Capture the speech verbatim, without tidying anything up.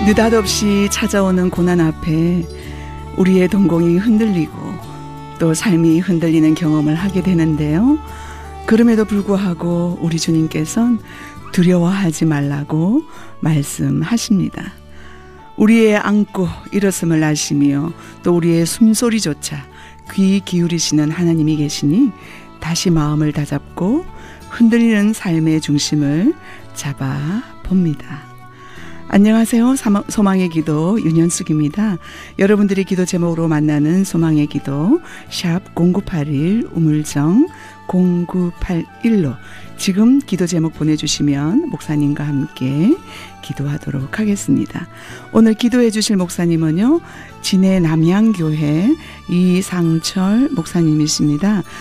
느닷없이 찾아오는 고난 앞에 우리의 동공이 흔들리고 또 삶이 흔들리는 경험을 하게 되는데요. 그럼에도 불구하고 우리 주님께서는 두려워하지 말라고 말씀하십니다. 우리의 안고 일었음을 아시며 또 우리의 숨소리조차 귀 기울이시는 하나님이 계시니 다시 마음을 다잡고 흔들리는 삶의 중심을 잡아 봅니다. 안녕하세요. 소망의 기도 윤현숙입니다. 여러분들이 기도 제목으로 만나는 소망의 기도 샵 공구팔일 우물정 공구팔일로 지금 기도 제목 보내주시면 목사님과 함께 기도하도록 하겠습니다. 오늘 기도해 주실 목사님은요, 진해 남양교회 이상철 목사님이십니다.